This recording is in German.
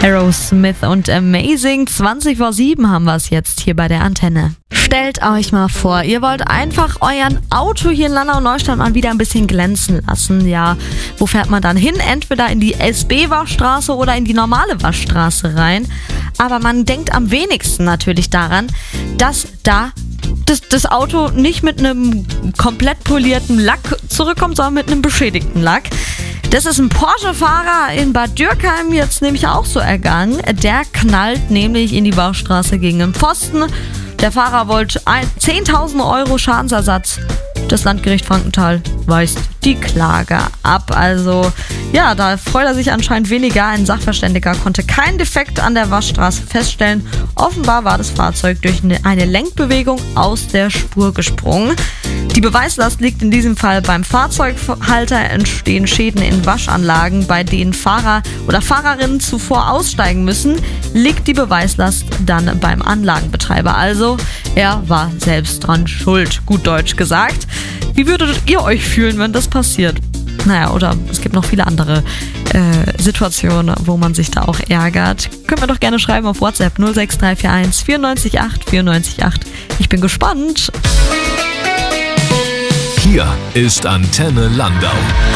Aerosmith und Amazing. 20 vor 7 haben wir es jetzt hier bei der Antenne. Stellt euch mal vor, ihr wollt einfach euren Auto hier in Landau-Neustadt mal wieder ein bisschen glänzen lassen. Ja, wo fährt man dann hin? Entweder in die SB-Waschstraße oder in die normale Waschstraße rein. Aber man denkt am wenigsten natürlich daran, dass das Auto nicht mit einem komplett polierten Lack zurückkommt, sondern mit einem beschädigten Lack. Das ist ein Porsche-Fahrer in Bad Dürkheim jetzt nämlich auch so ergangen. Der knallt nämlich in die Waschstraße gegen einen Pfosten. Der Fahrer wollte 10.000 Euro Schadensersatz. Das Landgericht Frankenthal weist die Klage ab. Also ja, da freut er sich anscheinend weniger. Ein Sachverständiger konnte keinen Defekt an der Waschstraße feststellen. Offenbar war das Fahrzeug durch eine Lenkbewegung aus der Spur gesprungen. Die Beweislast liegt in diesem Fall beim Fahrzeughalter. Entstehen Schäden in Waschanlagen, bei denen Fahrer oder Fahrerinnen zuvor aussteigen müssen, liegt die Beweislast dann beim Anlagenbetreiber. Also er war selbst dran schuld, gut deutsch gesagt. Wie würdet ihr euch fühlen, wenn das passiert? Naja, oder es gibt noch viele andere Situationen, wo man sich da auch ärgert. Könnt mir doch gerne schreiben auf WhatsApp 06341 94 8 94 8. Ich bin gespannt. Hier ist Antenne Landau.